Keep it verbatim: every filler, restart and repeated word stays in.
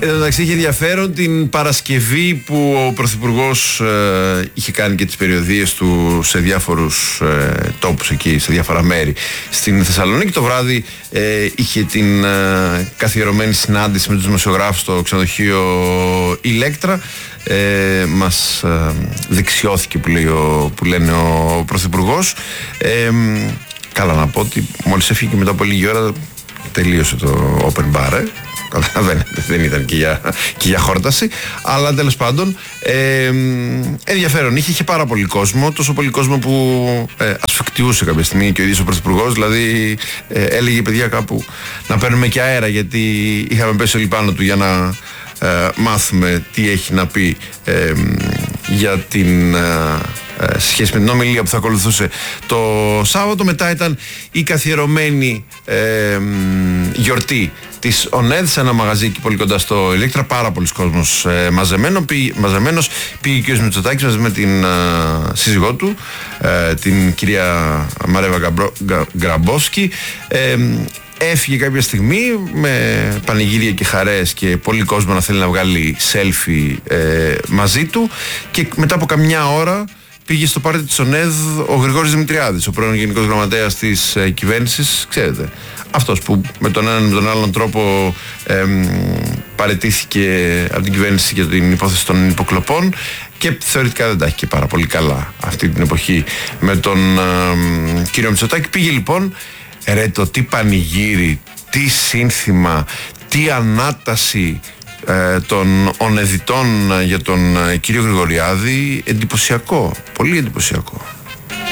Εδώ εντάξει, είχε ενδιαφέρον την Παρασκευή που ο Πρωθυπουργός ε, είχε κάνει και τις περιοδίες του σε διάφορους ε, τόπους εκεί, σε διάφορα μέρη στην Θεσσαλονίκη. Το βράδυ ε, είχε την ε, καθιερωμένη συνάντηση με τους δημοσιογράφους στο ξενοδοχείο Ηλέκτρα. Ε, μας ε, δεξιώθηκε που, λέει ο, που λένε ο Πρωθυπουργός. Ε, καλά να πω ότι μόλις έφυγε και μετά από λίγη ώρα τελείωσε το open bar, ε. Καταλαβαίνετε, δεν ήταν και για, και για χόρταση. Αλλά τέλος πάντων ε, ενδιαφέρον είχε, είχε πάρα πολύ κόσμο. Τόσο πολύ κόσμο που ε, ασφικτιούσε κάποια στιγμή και ο ίδιος ο Πρωθυπουργός. Δηλαδή ε, έλεγε παιδιά κάπου να παίρνουμε και αέρα, γιατί είχαμε πέσει όλοι πάνω του για να ε, μάθουμε τι έχει να πει ε, για την ε, σχέση με την ομιλία που θα ακολουθούσε το Σάββατο. Μετά ήταν η καθιερωμένη ε, γιορτή της ΟΝΕΔ σε ένα μαγαζί εκεί πολύ κοντά στο Ηλέκτρα. Πάρα πολλοί κόσμος ε, μαζεμένο, πή, μαζεμένος. Πήγε ο κ. Μητσοτάκης μαζί με την ε, σύζυγό του, ε, την κυρία Μαρέβα Γκαμπρο, Γκα, Γκραμπόσκη. Ε, Έφυγε κάποια στιγμή με πανηγύρια και χαρές και πολύ κόσμο να θέλει να βγάλει selfie ε, μαζί του, και μετά από καμιά ώρα πήγε στο πάρτι της ΟΝΕΔ ο Γρηγόρης Δημητριάδης, ο πρώην Γενικός Γραμματέας της ε, κυβέρνησης. Ξέρετε, αυτός που με τον έναν με τον άλλον τρόπο ε, παραιτήθηκε από την κυβέρνηση για την υπόθεση των υποκλοπών και θεωρητικά δεν τα έχει και πάρα πολύ καλά αυτή την εποχή με τον ε, κύριο Μητσοτάκη. Πήγε λοιπόν, ρε, το τι πανηγύρι, τι σύνθημα, τι ανάταση ε, των ονεδιτών για τον ε, κύριο Γρηγοριάδη. Εντυπωσιακό, πολύ εντυπωσιακό.